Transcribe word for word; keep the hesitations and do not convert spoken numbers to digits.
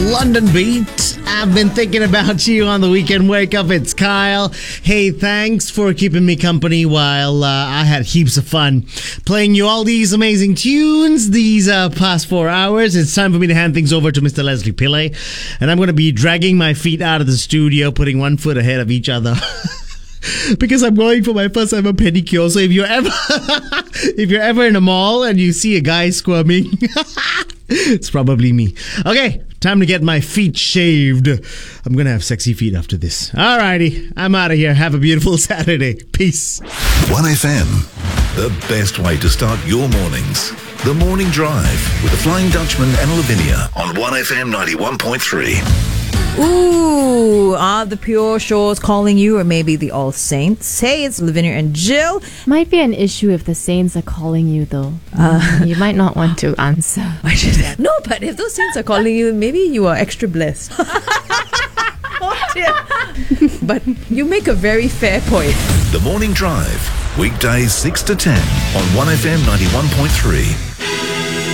London Beat. I've been thinking about you on the weekend wake up. It's Kyle. Hey, thanks for keeping me company while uh, I had heaps of fun playing you all these amazing tunes these uh, past four hours. It's time for me to hand things over to Mister Leslie Pillay, and I'm going to be dragging my feet out of the studio, putting one foot ahead of each other. Because I'm going for my first ever pedicure. So if you're ever if you're ever in a mall and you see a guy squirming, it's probably me. Okay, time to get my feet shaved. I'm gonna have sexy feet after this. Alrighty, I'm out of here. Have a beautiful Saturday. Peace. one F M, the best way to start your mornings. The Morning Drive with the Flying Dutchman and Lavinia on one F M ninety-one point three. Ooh, are the Pure Shores calling you, or maybe the All Saints? Hey, it's Lavinia and Jill. Might be an issue if the Saints are calling you, though. Uh, you might not want to answer. Why should that? No, but if those Saints are calling you, maybe you are extra blessed. Oh dear. But you make a very fair point. The Morning Drive, weekdays six to ten on one F M ninety-one point three.